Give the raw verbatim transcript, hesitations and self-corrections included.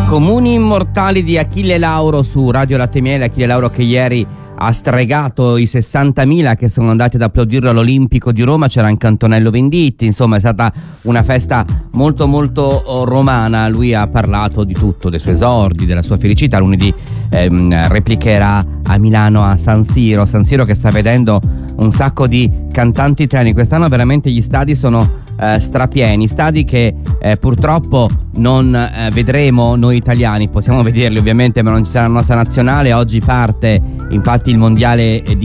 Comuni immortali di Achille Lauro su Radio Latte Miele. Achille Lauro che ieri ha stregato i sessantamila che sono andati ad applaudirlo all'Olimpico di Roma. C'era anche Antonello Venditti, insomma è stata una festa molto molto romana. Lui ha parlato di tutto, dei suoi esordi, della sua felicità. Lunedì ehm, replicherà a Milano a San Siro, San Siro che sta vedendo un sacco di cantanti italiani. Quest'anno veramente gli stadi sono eh, strapieni, stadi che eh, purtroppo non eh, vedremo noi italiani. Possiamo vederli ovviamente, ma non ci sarà la nostra nazionale. Oggi parte infatti il mondiale di